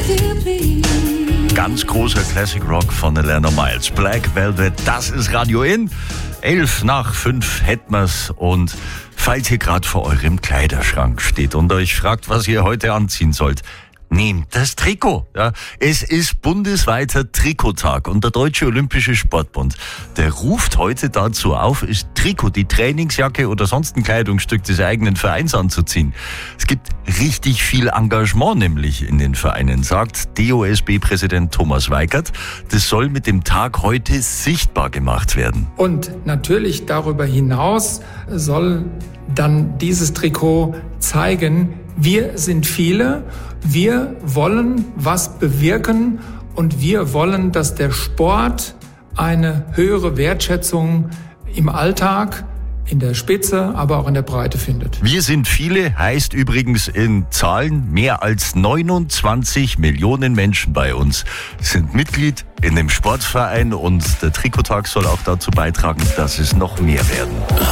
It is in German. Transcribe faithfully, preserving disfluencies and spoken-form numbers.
Ganz großer Classic Rock von Alana Miles. Black Velvet, das ist Radio In. Elf nach fünf hätten wir's. Und falls ihr gerade vor eurem Kleiderschrank steht und euch fragt, was ihr heute anziehen sollt, nehmt das Trikot. Ja, es ist bundesweiter Trikottag und der Deutsche Olympische Sportbund, der ruft heute dazu auf, das Trikot, die Trainingsjacke oder sonst ein Kleidungsstück des eigenen Vereins anzuziehen. Es gibt richtig viel Engagement nämlich in den Vereinen, sagt D O S B-Präsident Thomas Weikert. Das soll mit dem Tag heute sichtbar gemacht werden. Und natürlich darüber hinaus soll dann dieses Trikot zeigen, wir sind viele, wir wollen was bewirken und wir wollen, dass der Sport eine höhere Wertschätzung im Alltag, in der Spitze, aber auch in der Breite findet. Wir sind viele, heißt übrigens in Zahlen, mehr als neunundzwanzig Millionen Menschen bei uns sind Mitglied in dem Sportverein und der Trikottag soll auch dazu beitragen, dass es noch mehr werden.